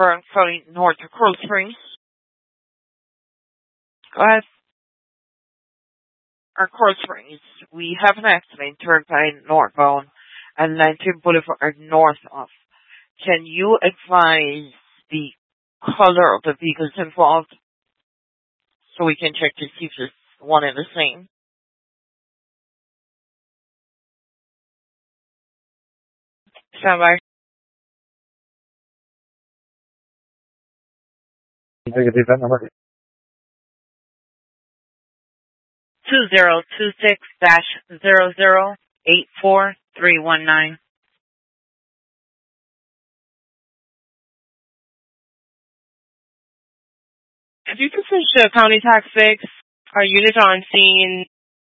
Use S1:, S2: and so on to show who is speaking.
S1: Burn County north of Coral Springs. Go ahead. Or Coral Springs. We have an accident turnpike northbound and 19 Boulevard north of. Can you advise the color of the vehicles involved so we can check to see if it's one and the same? Stand by.
S2: Can you repeat that number?
S3: 2026-0084319. If you can switch to county tax 6, our units are on scene